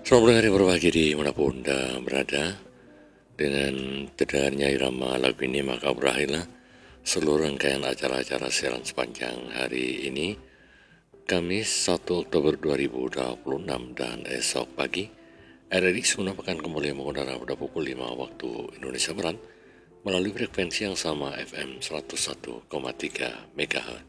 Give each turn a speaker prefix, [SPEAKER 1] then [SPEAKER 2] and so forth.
[SPEAKER 1] Selamat berhari berbahagia dimanapun Anda berada. Dengan terdengarnya irama lagu ini maka berakhirlah seluruh rangkaian acara-acara siaran sepanjang hari ini, Kamis 1 Oktober 2026, dan esok pagi RRI Sumeneb akan kembali mengudara pada pukul 5 waktu Indonesia Barat melalui frekuensi yang sama FM 101,3 MHz.